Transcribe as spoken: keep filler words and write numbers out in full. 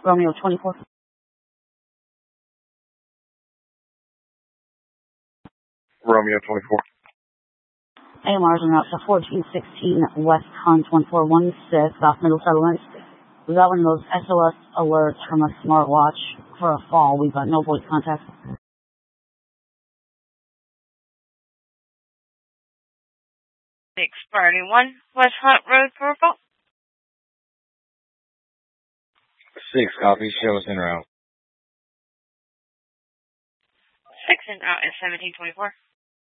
Romeo twenty-four. Romeo twenty-four. A M Rs are out to fourteen sixteen West Hunt one four one six off Middle Settlements. We got one of those S O S alerts from a smartwatch for a fall. We've got no voice contact. six Priority one, West Hunt Road, Purple. six, copy. Show us en route. six en route is seventeen twenty-four.